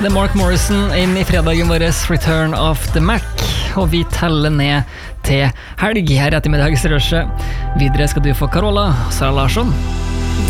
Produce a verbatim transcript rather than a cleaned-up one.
Det er Mark Morrison inn i fredagen vår Return of the Mac, og vi teller ned til helg her ettermiddagsrøsje. Videre skal du få Carola, Sara Larsson.